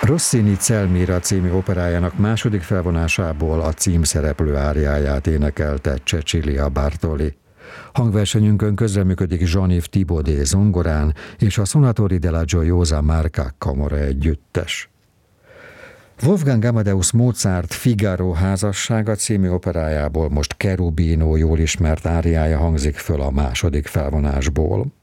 Rossini Celmira című operájának második felvonásából a címszereplő áriáját énekelte Cecilia Bartoli. Hangversenyünkön közreműködik Jean-Yves Thibaudet zongorán és a Sonatori della Gioiosa Marca kamara együttes. Wolfgang Amadeus Mozart Figaro házassága című operájából most Cherubino jól ismert áriája hangzik föl a második felvonásból.